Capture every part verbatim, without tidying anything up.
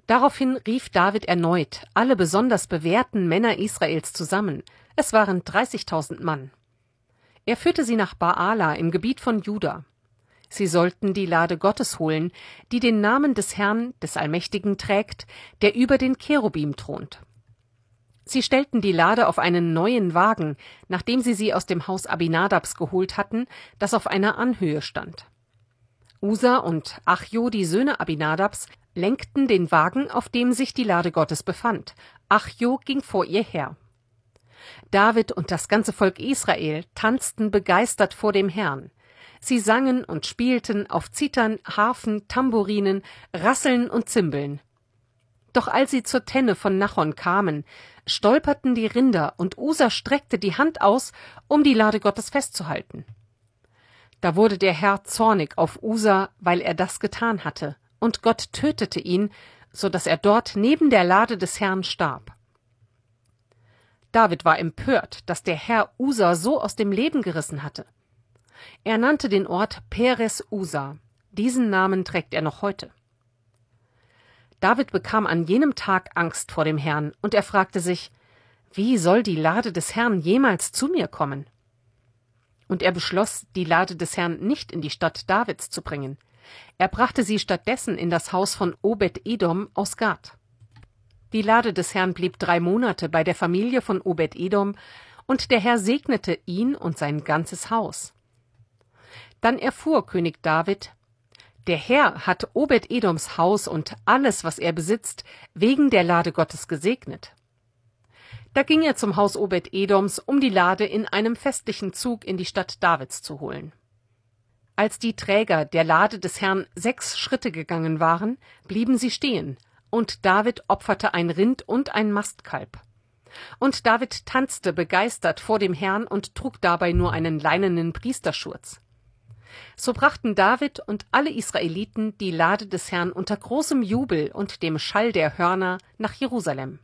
Daraufhin rief David erneut alle besonders bewährten Männer Israels zusammen. Es waren dreißigtausend Mann. Er führte sie nach Baala im Gebiet von Juda. Sie sollten die Lade Gottes holen, die den Namen des Herrn, des Allmächtigen, trägt, der über den Cherubim thront. Sie stellten die Lade auf einen neuen Wagen, nachdem sie sie aus dem Haus Abinadabs geholt hatten, das auf einer Anhöhe stand. Usa und Achjo, die Söhne Abinadabs, lenkten den Wagen, auf dem sich die Lade Gottes befand. Achjo ging vor ihr her. David und das ganze Volk Israel tanzten begeistert vor dem Herrn. Sie sangen und spielten auf Zithern, Harfen, Tamburinen, Rasseln und Zimbeln. Doch als sie zur Tenne von Nachon kamen, stolperten die Rinder und Usa streckte die Hand aus, um die Lade Gottes festzuhalten. Da wurde der Herr zornig auf Usa, weil er das getan hatte, und Gott tötete ihn, so dass er dort neben der Lade des Herrn starb. David war empört, dass der Herr Usa so aus dem Leben gerissen hatte. Er nannte den Ort Peres Usa. Diesen Namen trägt er noch heute. David bekam an jenem Tag Angst vor dem Herrn, und er fragte sich, wie soll die Lade des Herrn jemals zu mir kommen? Und er beschloss, die Lade des Herrn nicht in die Stadt Davids zu bringen. Er brachte sie stattdessen in das Haus von Obed-Edom aus Gat. Die Lade des Herrn blieb drei Monate bei der Familie von Obed-Edom, und der Herr segnete ihn und sein ganzes Haus. Dann erfuhr König David, der Herr hat Obed-Edoms Haus und alles, was er besitzt, wegen der Lade Gottes gesegnet. Da ging er zum Haus Obed-Edoms, um die Lade in einem festlichen Zug in die Stadt Davids zu holen. Als die Träger der Lade des Herrn sechs Schritte gegangen waren, blieben sie stehen, und David opferte ein Rind und ein Mastkalb. Und David tanzte begeistert vor dem Herrn und trug dabei nur einen leinenen Priesterschurz. So brachten David und alle Israeliten die Lade des Herrn unter großem Jubel und dem Schall der Hörner nach Jerusalem.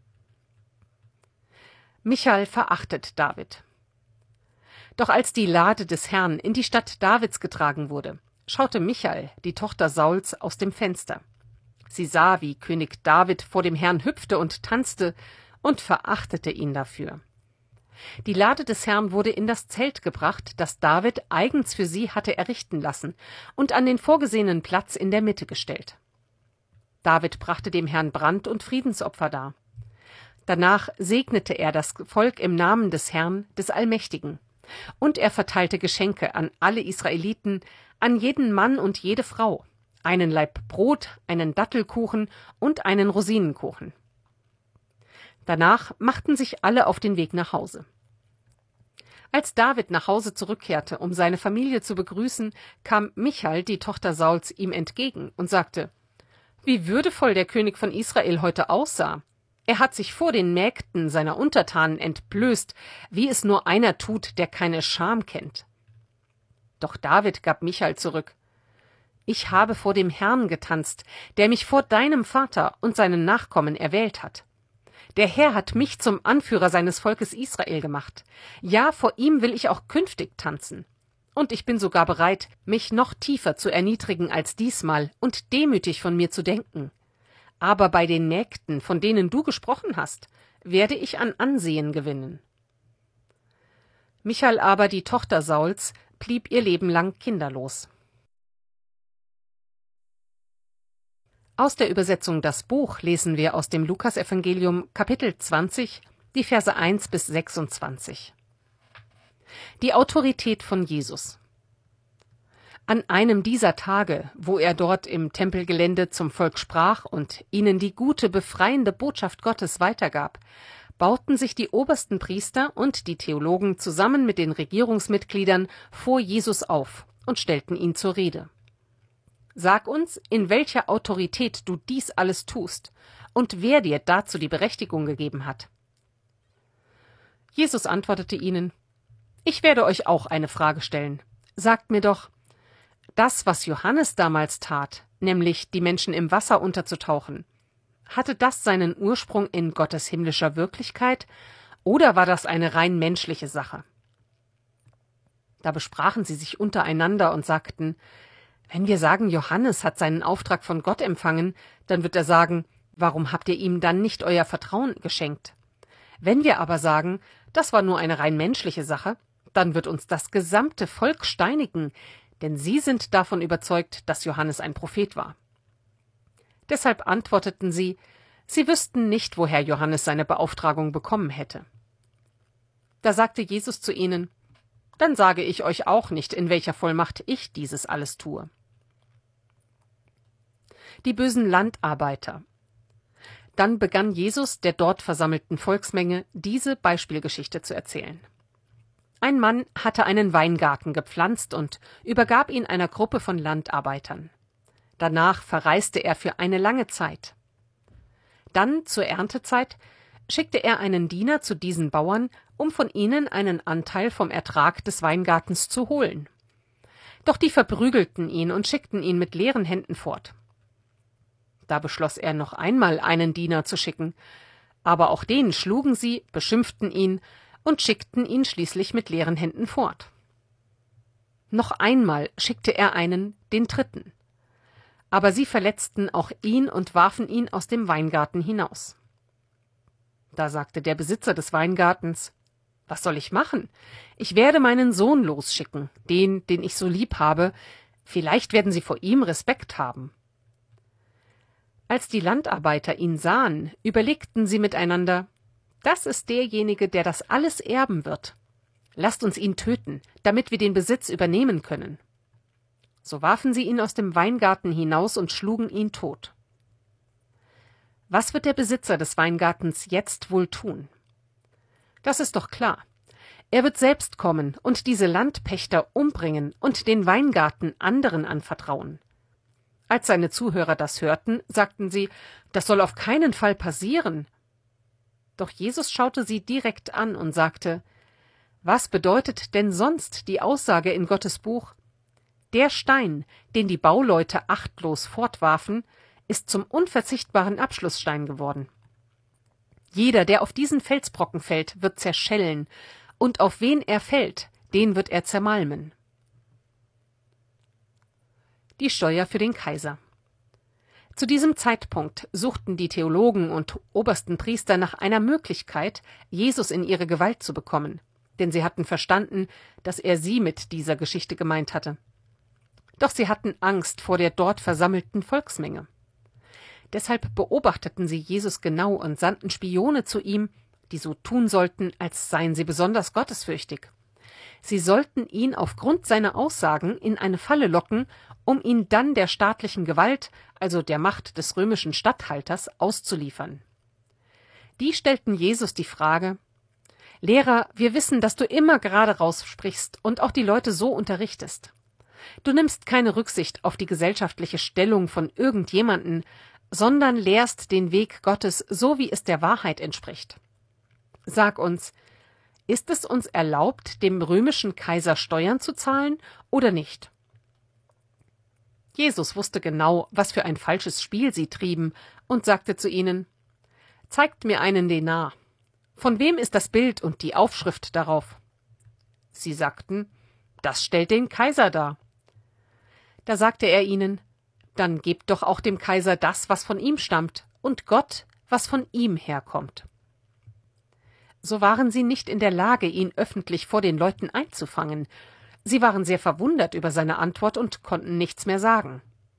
Michal verachtet David. Doch als die Lade des Herrn in die Stadt Davids getragen wurde, schaute Michal, die Tochter Sauls, aus dem Fenster. Sie sah, wie König David vor dem Herrn hüpfte und tanzte, und verachtete ihn dafür. Die Lade des Herrn wurde in das Zelt gebracht, das David eigens für sie hatte errichten lassen, und an den vorgesehenen Platz in der Mitte gestellt. David brachte dem Herrn Brand- und Friedensopfer dar. Danach segnete er das Volk im Namen des Herrn, des Allmächtigen. Und er verteilte Geschenke an alle Israeliten, an jeden Mann und jede Frau, einen Laib Brot, einen Dattelkuchen und einen Rosinenkuchen. Danach machten sich alle auf den Weg nach Hause. Als David nach Hause zurückkehrte, um seine Familie zu begrüßen, kam Michal, die Tochter Sauls, ihm entgegen und sagte, wie würdevoll der König von Israel heute aussah. Er hat sich vor den Mägden seiner Untertanen entblößt, wie es nur einer tut, der keine Scham kennt. Doch David gab Michal zurück. Ich habe vor dem Herrn getanzt, der mich vor deinem Vater und seinen Nachkommen erwählt hat. Der Herr hat mich zum Anführer seines Volkes Israel gemacht. Ja, vor ihm will ich auch künftig tanzen. Und ich bin sogar bereit, mich noch tiefer zu erniedrigen als diesmal und demütig von mir zu denken. Aber bei den Mägden, von denen du gesprochen hast, werde ich an Ansehen gewinnen. Michal aber, die Tochter Sauls, blieb ihr Leben lang kinderlos. Aus der Übersetzung Das Buch lesen wir aus dem Lukasevangelium Kapitel zwanzig, die Verse eins bis sechsundzwanzig. Die Autorität von Jesus. An einem dieser Tage, wo er dort im Tempelgelände zum Volk sprach und ihnen die gute, befreiende Botschaft Gottes weitergab, bauten sich die obersten Priester und die Theologen zusammen mit den Regierungsmitgliedern vor Jesus auf und stellten ihn zur Rede. Sag uns, in welcher Autorität du dies alles tust und wer dir dazu die Berechtigung gegeben hat. Jesus antwortete ihnen, ich werde euch auch eine Frage stellen. Sagt mir doch, das, was Johannes damals tat, nämlich die Menschen im Wasser unterzutauchen, hatte das seinen Ursprung in Gottes himmlischer Wirklichkeit oder war das eine rein menschliche Sache? Da besprachen sie sich untereinander und sagten, wenn wir sagen, Johannes hat seinen Auftrag von Gott empfangen, dann wird er sagen, Warum habt ihr ihm dann nicht euer Vertrauen geschenkt? Wenn wir aber sagen, das war nur eine rein menschliche Sache, dann wird uns das gesamte Volk steinigen, denn sie sind davon überzeugt, dass Johannes ein Prophet war. Deshalb antworteten sie, sie wüssten nicht, woher Johannes seine Beauftragung bekommen hätte. Da sagte Jesus zu ihnen, dann sage ich euch auch nicht, in welcher Vollmacht ich dieses alles tue. Die bösen Landarbeiter. Dann begann Jesus, der dort versammelten Volksmenge, diese Beispielgeschichte zu erzählen. Ein Mann hatte einen Weingarten gepflanzt und übergab ihn einer Gruppe von Landarbeitern. Danach verreiste er für eine lange Zeit. Dann, zur Erntezeit, schickte er einen Diener zu diesen Bauern, um von ihnen einen Anteil vom Ertrag des Weingartens zu holen. Doch die verprügelten ihn und schickten ihn mit leeren Händen fort. Da beschloss er noch einmal einen Diener zu schicken, aber auch den schlugen sie, beschimpften ihn und schickten ihn schließlich mit leeren Händen fort. Noch einmal schickte er einen, den dritten. Aber sie verletzten auch ihn und warfen ihn aus dem Weingarten hinaus. Da sagte der Besitzer des Weingartens, »Was soll ich machen? Ich werde meinen Sohn losschicken, den, den ich so lieb habe. Vielleicht werden sie vor ihm Respekt haben.« Als die Landarbeiter ihn sahen, überlegten sie miteinander, »Das ist derjenige, der das alles erben wird. Lasst uns ihn töten, damit wir den Besitz übernehmen können.« So warfen sie ihn aus dem Weingarten hinaus und schlugen ihn tot. Was wird der Besitzer des Weingartens jetzt wohl tun? Das ist doch klar. Er wird selbst kommen und diese Landpächter umbringen und den Weingarten anderen anvertrauen. Als seine Zuhörer das hörten, sagten sie, das soll auf keinen Fall passieren. Doch Jesus schaute sie direkt an und sagte, was bedeutet denn sonst die Aussage in Gottes Buch? Der Stein, den die Bauleute achtlos fortwarfen, ist zum unverzichtbaren Abschlussstein geworden. Jeder, der auf diesen Felsbrocken fällt, wird zerschellen, und auf wen er fällt, den wird er zermalmen. Die Steuer für den Kaiser. Zu diesem Zeitpunkt suchten die Theologen und obersten Priester nach einer Möglichkeit, Jesus in ihre Gewalt zu bekommen, denn sie hatten verstanden, dass er sie mit dieser Geschichte gemeint hatte. Doch sie hatten Angst vor der dort versammelten Volksmenge. Deshalb beobachteten sie Jesus genau und sandten Spione zu ihm, die so tun sollten, als seien sie besonders gottesfürchtig. Sie sollten ihn aufgrund seiner Aussagen in eine Falle locken, um ihn dann der staatlichen Gewalt, also der Macht des römischen Statthalters, auszuliefern. Die stellten Jesus die Frage: Lehrer, wir wissen, dass du immer gerade raus sprichst und auch die Leute so unterrichtest. Du nimmst keine Rücksicht auf die gesellschaftliche Stellung von irgendjemanden, sondern lehrst den Weg Gottes, so wie es der Wahrheit entspricht. Sag uns, ist es uns erlaubt, dem römischen Kaiser Steuern zu zahlen oder nicht? Jesus wusste genau, was für ein falsches Spiel sie trieben, und sagte zu ihnen: Zeigt mir einen Denar. Von wem ist das Bild und die Aufschrift darauf? Sie sagten: Das stellt den Kaiser dar. Da sagte er ihnen: Dann gebt doch auch dem Kaiser das, was von ihm stammt, und Gott, was von ihm herkommt. So waren sie nicht in der Lage, ihn öffentlich vor den Leuten einzufangen. Sie waren sehr verwundert über seine Antwort und konnten nichts mehr sagen.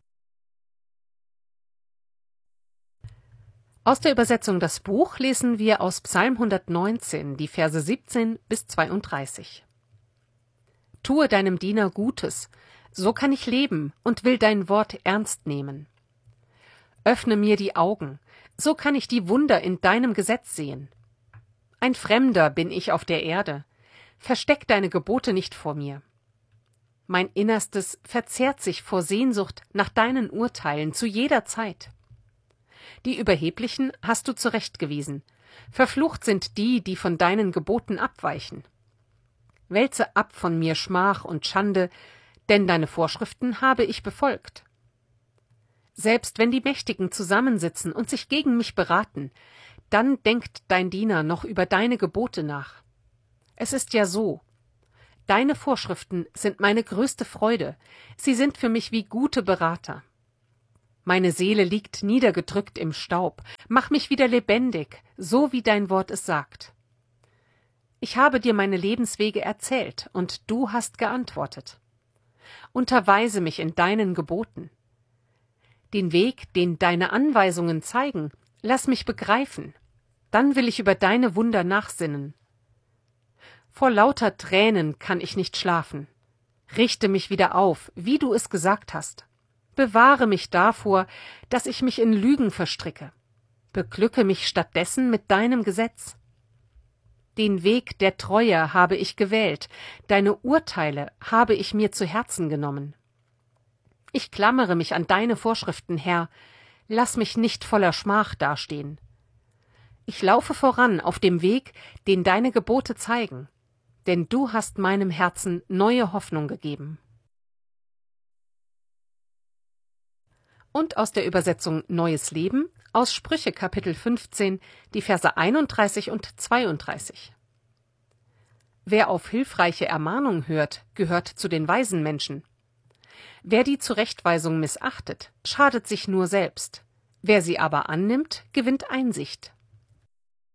Aus der Übersetzung Das Buch lesen wir aus Psalm hundertneunzehn, die Verse siebzehn bis zweiunddreißig. Tue deinem Diener Gutes, so kann ich leben und will dein Wort ernst nehmen. Öffne mir die Augen, so kann ich die Wunder in deinem Gesetz sehen. Ein Fremder bin ich auf der Erde, versteck deine Gebote nicht vor mir. Mein Innerstes verzehrt sich vor Sehnsucht nach deinen Urteilen zu jeder Zeit. Die Überheblichen hast du zurechtgewiesen, verflucht sind die, die von deinen Geboten abweichen. Wälze ab von mir Schmach und Schande, denn deine Vorschriften habe ich befolgt. Selbst wenn die Mächtigen zusammensitzen und sich gegen mich beraten, dann denkt dein Diener noch über deine Gebote nach. Es ist ja so: Deine Vorschriften sind meine größte Freude, sie sind für mich wie gute Berater. Meine Seele liegt niedergedrückt im Staub. Mach mich wieder lebendig, so wie dein Wort es sagt. Ich habe dir meine Lebenswege erzählt, und du hast geantwortet. Unterweise mich in deinen Geboten. Den Weg, den deine Anweisungen zeigen, lass mich begreifen. Dann will ich über deine Wunder nachsinnen. Vor lauter Tränen kann ich nicht schlafen. Richte mich wieder auf, wie du es gesagt hast. Bewahre mich davor, dass ich mich in Lügen verstricke. Beglücke mich stattdessen mit deinem Gesetz. Den Weg der Treue habe ich gewählt, deine Urteile habe ich mir zu Herzen genommen. Ich klammere mich an deine Vorschriften, Herr, lass mich nicht voller Schmach dastehen. Ich laufe voran auf dem Weg, den deine Gebote zeigen, denn du hast meinem Herzen neue Hoffnung gegeben. Und aus der Übersetzung Neues Leben, aus Sprüche Kapitel fünfzehn, die Verse einunddreißig und zweiunddreißig. Wer auf hilfreiche Ermahnung hört, gehört zu den weisen Menschen. Wer die Zurechtweisung missachtet, schadet sich nur selbst. Wer sie aber annimmt, gewinnt Einsicht.